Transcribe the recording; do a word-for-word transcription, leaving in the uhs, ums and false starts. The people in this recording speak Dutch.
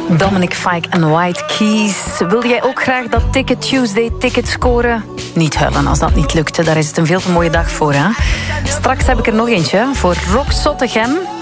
Dominic Fike en White Keys. Wil jij ook graag dat Ticket Tuesday ticket scoren? Niet huilen als dat niet lukte. Daar is het een veel te mooie dag voor. Hè? Straks heb ik er nog eentje voor Rock Zottegem.